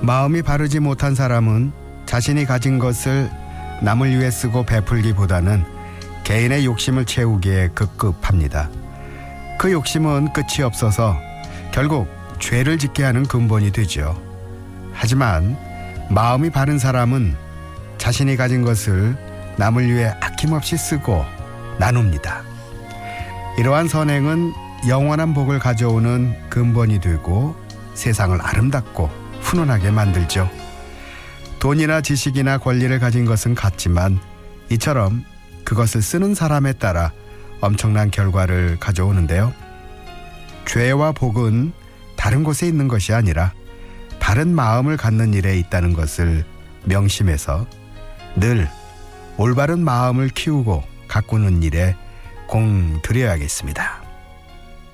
마음이 바르지 못한 사람은 자신이 가진 것을 남을 위해 쓰고 베풀기보다는 개인의 욕심을 채우기에 급급합니다. 그 욕심은 끝이 없어서 결국 죄를 짓게 하는 근본이 되죠. 하지만 마음이 바른 사람은 자신이 가진 것을 남을 위해 아낌없이 쓰고 나눕니다. 이러한 선행은 영원한 복을 가져오는 근본이 되고 세상을 아름답고 훈훈하게 만들죠. 돈이나 지식이나 권리를 가진 것은 같지만 이처럼 그것을 쓰는 사람에 따라 엄청난 결과를 가져오는데요. 죄와 복은 다른 곳에 있는 것이 아니라 바른 마음을 갖는 일에 있다는 것을 명심해서 늘 올바른 마음을 키우고 가꾸는 일에 공들여야겠습니다.